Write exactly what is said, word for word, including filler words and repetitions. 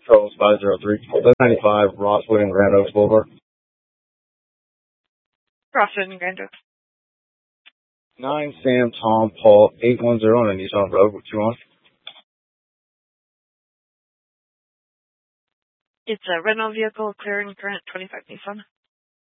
Charles five zero three. ninety-five Rosswood and Grand Oaks Boulevard. Rosswood and Grand Oaks. nine Sam Tom Paul eight one zero on a Nissan Rogue. What you want? It's a rental vehicle clearing current twenty-five Nissan.